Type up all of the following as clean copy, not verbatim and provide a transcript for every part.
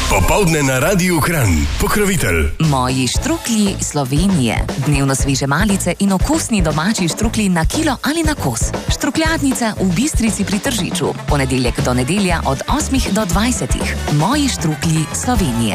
Popoldne na Radiu Kranj. Pokrovitelj. Moji štruklji Slovenije. Dnevno sveže malice in okusni domači štruklji na kilo ali na kos. Štrukljatnica v Bistrici pri Tržiču. Ponedeljek do nedelja od 8 do 20. Moji štruklji Slovenije.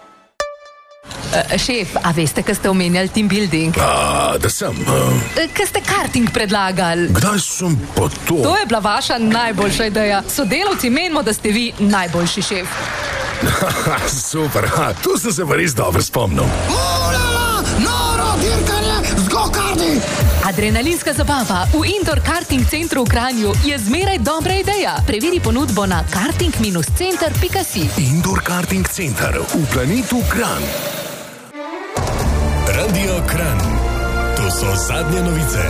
Šef, a veste, kaj ste omenjali team building? Da sem. Kaj ste karting predlagali? Kdaj sem pa to? To je bila vaša najboljša ideja. Sodelavci menimo, da ste vi najboljši šef. Super, tu sem se pa res dobro spomnil. Noro dirkanje z go-karti! Adrenalinska zabava v Indoor Karting Centru v Kranju je zmeraj dobra ideja. Preveri ponudbo na karting-center.si. Indoor Karting Center v Planetu Kranj. Radio Kranj. To so zadnje novice.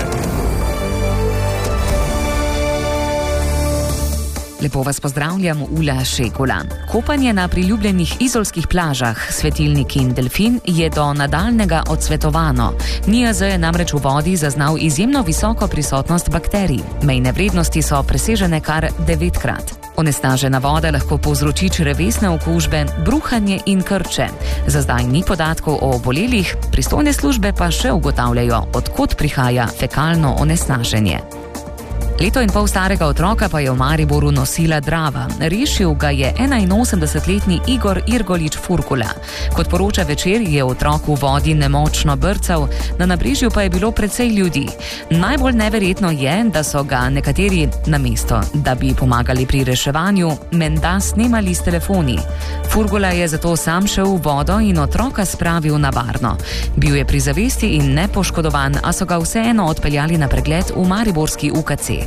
Lepo vas pozdravljam, Ula Šekula. Kopanje na priljubljenih izolskih plažah Svetilnik in Delfin je do nadaljnega odsvetovano. NIJZ je namreč v vodi zaznal izjemno visoko prisotnost bakterij. Mejne vrednosti so presežene kar 9-krat. Onesnažena voda lahko povzroči črevesne okužbe, bruhanje in krče. Za zdaj ni podatkov o obolelih, pristojne službe pa še ugotavljajo, od kod prihaja fekalno onesnaženje. Leto in pol starega otroka pa je v Mariboru nosila Drava. Rešil ga je 81-letni Igor Irgolič Furkula. Kot poroča Večer, je otrok v vodi nemočno brcal, na nabrežju pa je bilo precej ljudi. Najbolj neverjetno je, da so ga nekateri namesto, da bi pomagali pri reševanju, menda snemali s telefoni. Furkula je zato sam šel v vodo in otroka spravil na varno. Bil je pri zavesti in nepoškodovan, a so ga vseeno odpeljali na pregled v mariborski UKC.